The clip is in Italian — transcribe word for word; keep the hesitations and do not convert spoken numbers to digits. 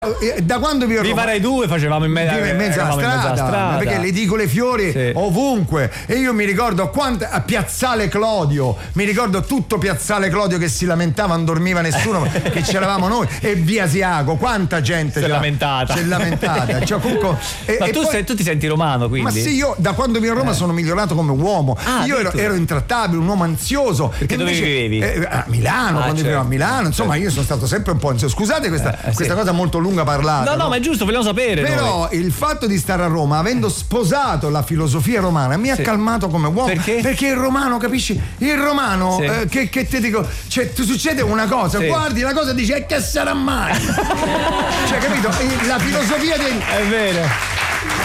Da quando vi ho Viva Rai due facevamo in, me- in mezzo alla strada, mezzo strada, perché le edicole Fiori sì. ovunque, e io mi ricordo quant- a Piazzale Clodio, mi ricordo tutto Piazzale Clodio che si lamentava, non dormiva nessuno, che c'eravamo noi, e via Asiago, quanta gente si è lamentata, si è lamentata. Cioè, comunque, e, ma e tu, poi, sei, tu ti senti romano, quindi? Ma sì, io da quando vivo a Roma eh. sono migliorato come uomo. Ah, io ero, ero intrattabile, un uomo ansioso. Perché dove invece, vivevi? Eh, a Milano, ah, quando certo. vivevo a Milano, insomma, io sono stato sempre un po' ansioso. Scusate questa, eh, questa sì. cosa molto lunga parlata. No, no, ma è giusto, vogliamo sapere. Però noi. il fatto di stare a Roma, avendo sposato la filosofia romana, mi ha sì. calmato come uomo. Perché? Perché il romano, capisci? Il romano, sì. eh, che, che ti dico, cioè, ti succede una cosa, sì. guardi la cosa e dici, e che sarà mai? Cioè, capito? La filosofia del. È vero.